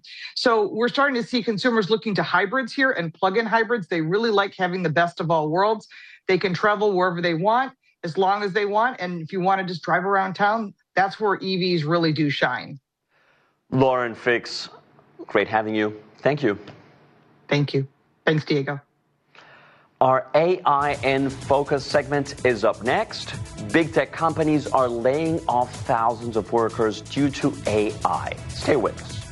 So we're starting to see consumers looking to hybrids here and plug-in hybrids. They really like having the best of all worlds. They can travel wherever they want, as long as they want. And if you want to just drive around town, that's where EVs really do shine. Lauren Fix, great having you. Thank you. Thank you. Thanks, Diego. Our AI in Focus segment is up next. Big tech companies are laying off thousands of workers due to AI. Stay with us.